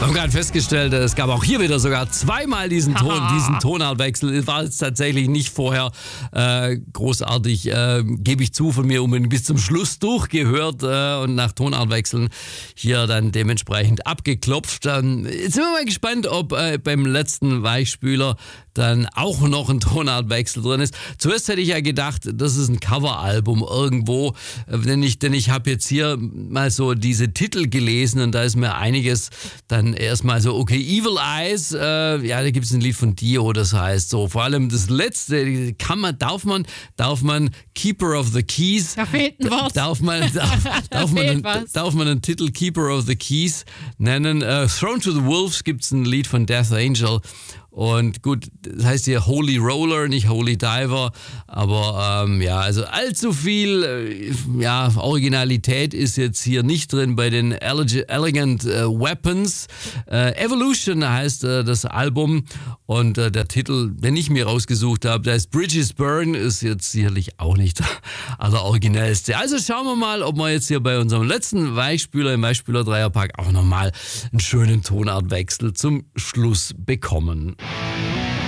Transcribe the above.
Wir haben gerade festgestellt, es gab auch hier wieder sogar zweimal diesen Tonartwechsel. War jetzt tatsächlich nicht vorher großartig, gebe ich zu, von mir unbedingt bis zum Schluss durchgehört und nach Tonartwechseln hier dann dementsprechend abgeklopft. Jetzt sind wir mal gespannt, ob beim letzten Weichspüler dann auch noch ein Tonartwechsel drin ist. Zuerst hätte ich ja gedacht, das ist ein Coveralbum irgendwo, denn ich habe jetzt hier mal so diese Titel gelesen und da ist mir einiges dann erstmal so, okay, Evil Eyes, da gibt es ein Lied von Dio, das heißt so, vor allem das letzte, darf man Keeper of the Keys, da fehlt ein Wort. Darf man einen Titel Keeper of the Keys nennen? Thrown to the Wolves gibt es ein Lied von Death Angel. Und gut, das heißt hier Holy Roller, nicht Holy Diver, aber also allzu viel Originalität ist jetzt hier nicht drin bei den Elegant Weapons. Evolution heißt das Album und der Titel, den ich mir rausgesucht habe, der ist Bridges Burn, ist jetzt sicherlich auch nicht der alleroriginellste. Also schauen wir mal, ob wir jetzt hier bei unserem letzten Weichspüler im Weichspüler Dreierpack auch nochmal einen schönen Tonartwechsel zum Schluss bekommen.